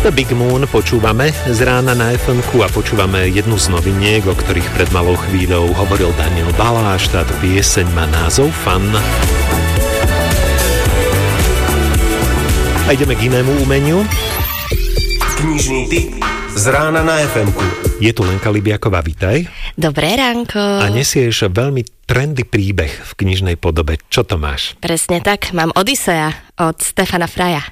The Big Moon počúvame z rána na FM-ku a počúvame jednu z noviniek, o ktorých pred malou chvíľou hovoril Daniel Baláš. Táto pieseň má názov Fun. A ideme k inému umeniu. Knižný tip z rána na FM-ku. Je tu Lenka Libiaková, vitaj. Dobré ránko. A nesieš veľmi trendy príbeh v knižnej podobe. Čo to máš? Presne tak, mám Odysea od Stefana Fraja.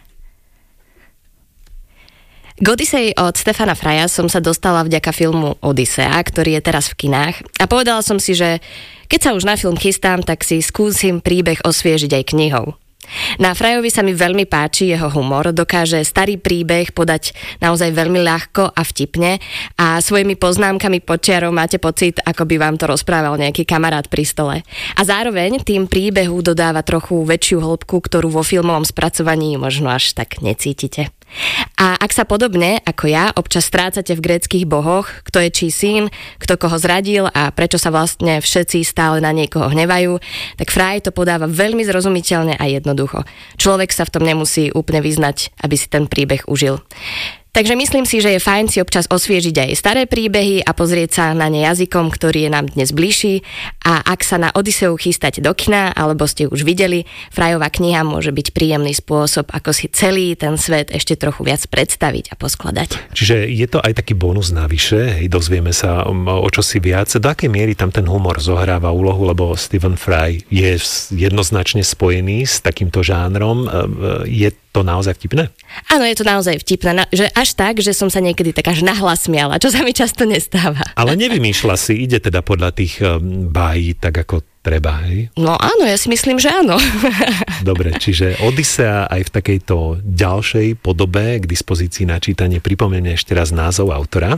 K Odysei od Stefana Fraja som sa dostala vďaka filmu Odysea, ktorý je teraz v kinách. A povedala som si, že keď sa už na film chystám, tak si skúsim príbeh osviežiť aj knihou. Na Frajovi sa mi veľmi páči jeho humor, dokáže starý príbeh podať naozaj veľmi ľahko a vtipne a svojimi poznámkami počiarov máte pocit, ako by vám to rozprával nejaký kamarát pri stole. A zároveň tým príbehu dodáva trochu väčšiu hĺbku, ktorú vo filmovom spracovaní možno až tak necítite. A ak sa podobne ako ja občas strácate v gréckych bohoch, kto je čí syn, kto koho zradil a prečo sa vlastne všetci stále na niekoho hnevajú, tak Fraj to podáva veľmi zrozumiteľne a jednoducho. Človek sa v tom nemusí úplne vyznať, aby si ten príbeh užil. Takže myslím si, že je fajn si občas osviežiť aj staré príbehy a pozrieť sa na ne jazykom, ktorý je nám dnes bližší. A ak sa na Odyseu chystáte do kina, alebo ste už videli, Frajová kniha môže byť príjemný spôsob, ako si celý ten svet ešte trochu viac predstaviť a poskladať. Čiže je to aj taký bonus navyše, dozvieme sa o čosi viac. Do akej miery tam ten humor zohráva úlohu, lebo Stephen Fry je jednoznačne spojený s takýmto žánrom. Je to naozaj vtipné? Áno, je to naozaj vtipné, že až tak, že som sa niekedy tak až nahlas smiala, čo sa mi často nestáva. Ale nevymýšľa si, ide teda podľa tých bájí tak ako treba, hej? No áno, ja si myslím, že áno. Dobre, čiže Odysea aj v takejto ďalšej podobe k dispozícii na čítanie. Pripomenieme ešte raz názov autora.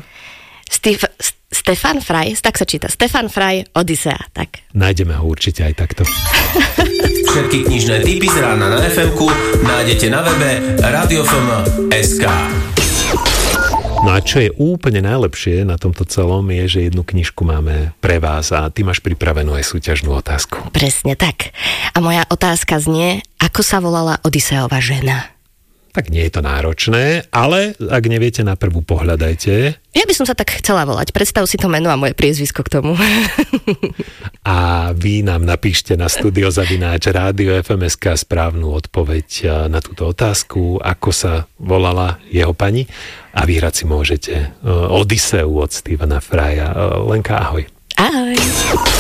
Stefan Fry, tak sa číta. Stefan Fry, Odysea, tak. Nájdeme ho určite aj takto. Všetky knižné tipy z rána na FM-ku nájdete na webe radiofm.sk. No a čo je úplne najlepšie na tomto celom je, že jednu knižku máme pre vás a ty máš pripravenú aj súťažnú otázku. Presne tak. A moja otázka znie, ako sa volala Odyseova žena? Tak nie je to náročné, ale ak neviete, na prvú pohľadajte. Ja by som sa tak chcela volať. Predstav si to meno a moje priezvisko k tomu. A vy nám napíšte na studio@radio.fm.sk správnu odpoveď na túto otázku, ako sa volala jeho pani. A vyhrať si môžete Odyseu od Stephena Frya. Lenka, ahoj. Ahoj.